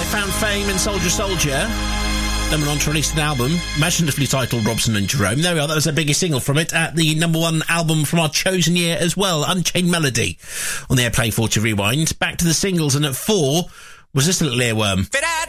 Found Fame and Soldier Soldier. Then went on to release an album, imaginatively titled Robson and Jerome. There we are, that was their biggest single from it, at the number one album from our chosen year as well, Unchained Melody, on the Airplay 4 to Rewind. Back to the singles, and at 4 was this little earworm.